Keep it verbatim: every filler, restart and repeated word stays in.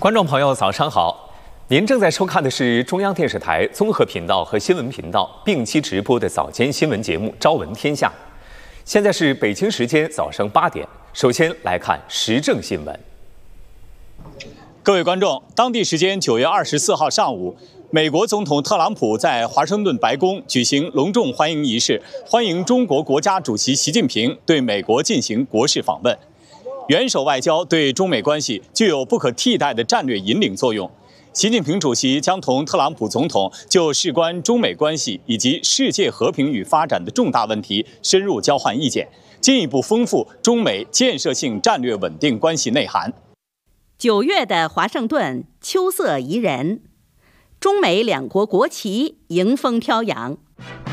观众朋友，早上好！您正在收看的是中央电视台综合频道和新闻频道并期直播的早间新闻节目《朝闻天下》。现在是北京时间早上八点。首先来看时政新闻。 各位观众，当地时间九月二十四号上午，美国总统特朗普在华盛顿白宫举行隆重欢迎仪式，欢迎中国国家主席习近平对美国进行国事访问。元首外交对中美关系具有不可替代的战略引领作用。习近平主席将同特朗普总统就事关中美关系以及世界和平与发展的重大问题深入交换意见，进一步丰富中美建设性战略稳定关系内涵。 九月的华盛顿秋色宜人，中美两国国旗迎风飘扬。